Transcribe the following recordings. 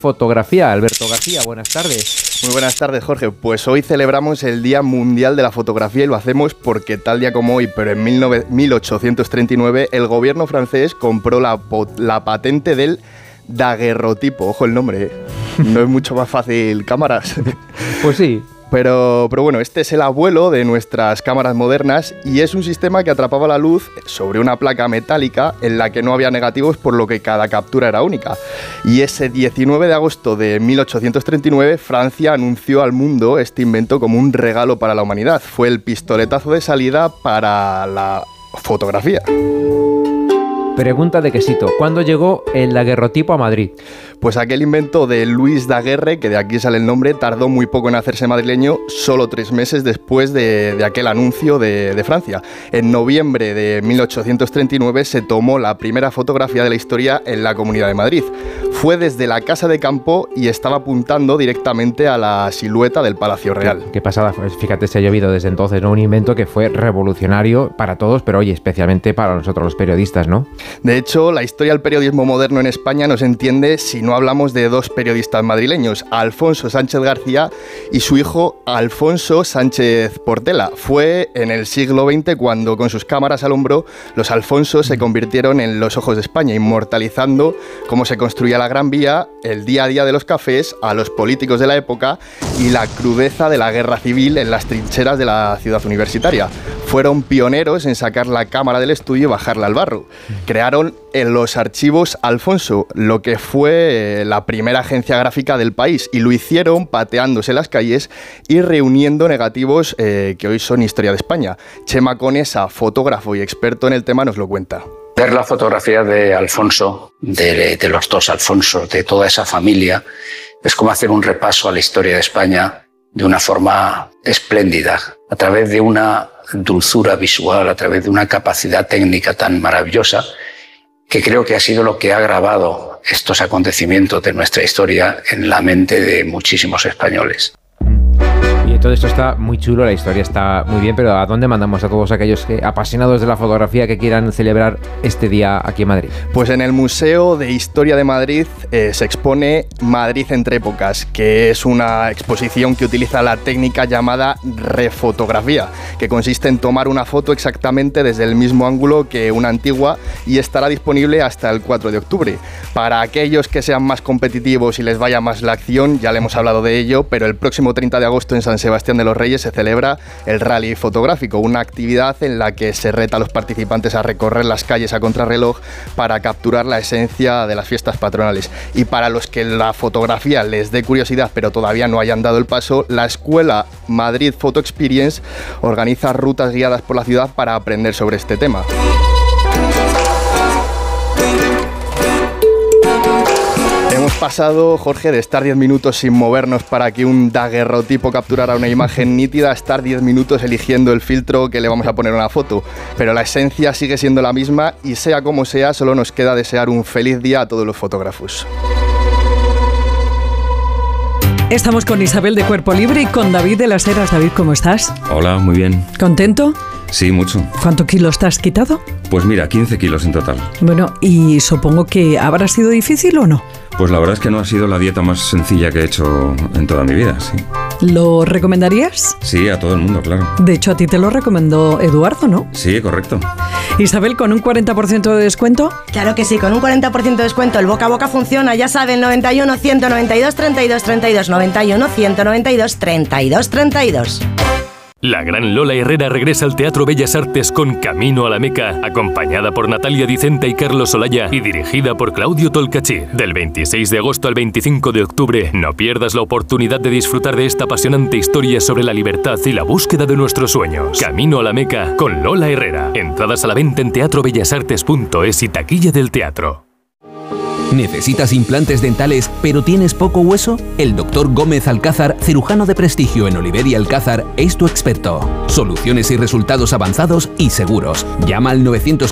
fotografía. Alberto García, buenas tardes. Muy buenas tardes, Jorge. Pues hoy celebramos el Día Mundial de la Fotografía y lo hacemos porque tal día como hoy, pero en 1839, el gobierno francés compró la patente del daguerrotipo. Ojo el nombre, ¿eh? No es mucho más fácil cámaras. Pues sí. Pero bueno, este es el abuelo de nuestras cámaras modernas y es un sistema que atrapaba la luz sobre una placa metálica en la que no había negativos, por lo que cada captura era única. Y ese 19 de agosto de 1839, Francia anunció al mundo este invento como un regalo para la humanidad. Fue el pistoletazo de salida para la fotografía. Pregunta de quesito. ¿Cuándo llegó el daguerrotipo a Madrid? Pues aquel invento de Louis Daguerre, que de aquí sale el nombre, tardó muy poco en hacerse madrileño, solo 3 meses después de aquel anuncio de Francia. En noviembre de 1839 se tomó la primera fotografía de la historia en la Comunidad de Madrid. Fue desde la Casa de Campo y estaba apuntando directamente a la silueta del Palacio Real. Qué pasada, pues fíjate, se ha llovido desde entonces, ¿no? Un invento que fue revolucionario para todos, pero oye, especialmente para nosotros los periodistas, ¿no? De hecho, la historia del periodismo moderno en España no se entiende si no hablamos de 2 periodistas madrileños, Alfonso Sánchez García y su hijo Alfonso Sánchez Portela. Fue en el siglo XX cuando, con sus cámaras al hombro, los Alfonsos se convirtieron en los ojos de España, inmortalizando cómo se construía la Gran Vía, el día a día de los cafés, a los políticos de la época y la crudeza de la guerra civil en las trincheras de la ciudad universitaria. Fueron pioneros en sacar la cámara del estudio y bajarla al barro. Crearon en los archivos Alfonso, lo que fue la primera agencia gráfica del país, y lo hicieron pateándose las calles y reuniendo negativos que hoy son historia de España. Chema Conesa, fotógrafo y experto en el tema, nos lo cuenta. Ver la fotografía de Alfonso, de los 2 Alfonsos, de toda esa familia, es como hacer un repaso a la historia de España de una forma espléndida, a través de una dulzura visual, a través de una capacidad técnica tan maravillosa, que creo que ha sido lo que ha grabado estos acontecimientos de nuestra historia en la mente de muchísimos españoles. Y todo esto está muy chulo, la historia está muy bien, pero ¿a dónde mandamos a todos aquellos apasionados de la fotografía que quieran celebrar este día aquí en Madrid? Pues en el Museo de Historia de Madrid se expone Madrid entre épocas, que es una exposición que utiliza la técnica llamada refotografía, que consiste en tomar una foto exactamente desde el mismo ángulo que una antigua, y estará disponible hasta el 4 de octubre. Para aquellos que sean más competitivos y les vaya más la acción, ya le hemos hablado de ello, pero el próximo 30 de agosto en San Sebastián de los Reyes se celebra el Rally Fotográfico, una actividad en la que se reta a los participantes a recorrer las calles a contrarreloj para capturar la esencia de las fiestas patronales. Y para los que la fotografía les dé curiosidad pero todavía no hayan dado el paso, la Escuela Madrid Photo Experience organiza rutas guiadas por la ciudad para aprender sobre este tema. Hemos pasado, Jorge, de estar 10 minutos sin movernos para que un daguerrotipo capturara una imagen nítida a estar 10 minutos eligiendo el filtro que le vamos a poner a una foto. Pero la esencia sigue siendo la misma y sea como sea, solo nos queda desear un feliz día a todos los fotógrafos. Estamos con Isabel de Cuerpo Libre y con David de las Heras. David, ¿cómo estás? Hola, muy bien. ¿Contento? Sí, mucho. ¿Cuántos kilos te has quitado? Pues mira, 15 kilos en total. Bueno, y supongo que habrá sido difícil ¿o no? Pues la verdad es que no ha sido la dieta más sencilla que he hecho en toda mi vida, sí. ¿Lo recomendarías? Sí, a todo el mundo, claro. De hecho, a ti te lo recomendó Eduardo, ¿no? Sí, correcto. Isabel, ¿con un 40% de descuento? Claro que sí, con un 40% de descuento. El boca a boca funciona, ya saben, 91 192 32 32, 91 192 32 32. La gran Lola Herrera regresa al Teatro Bellas Artes con Camino a la Meca, acompañada por Natalia Dicenta y Carlos Olaya y dirigida por Claudio Tolcachir. Del 26 de agosto al 25 de octubre, no pierdas la oportunidad de disfrutar de esta apasionante historia sobre la libertad y la búsqueda de nuestros sueños. Camino a la Meca con Lola Herrera. Entradas a la venta en teatrobellasartes.es y taquilla del teatro. ¿Necesitas implantes dentales pero tienes poco hueso? El Dr. Gómez Alcázar, cirujano de prestigio en Oliver y Alcázar, es tu experto. Soluciones y resultados avanzados y seguros. Llama al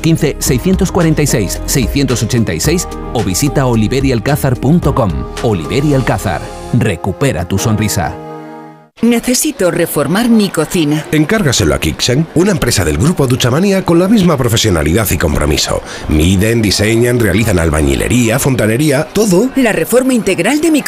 915-646-686 o visita oliverialcázar.com. Oliver y Alcázar. Recupera tu sonrisa. Necesito reformar mi cocina. Encárgaselo a Kixen, una empresa del grupo Duchamania con la misma profesionalidad y compromiso. Miden, diseñan, realizan albañilería, fontanería, todo. La reforma integral de mi